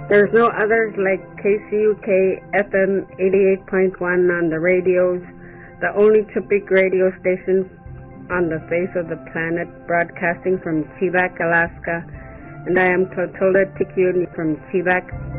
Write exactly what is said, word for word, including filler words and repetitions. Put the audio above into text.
There's no others like K C U K F M eighty-eight point one on the radios, the only Chippewa radio station on the face of the planet, broadcasting from Chivak, Alaska. And I am Clotilda Tikiuni from Chivak,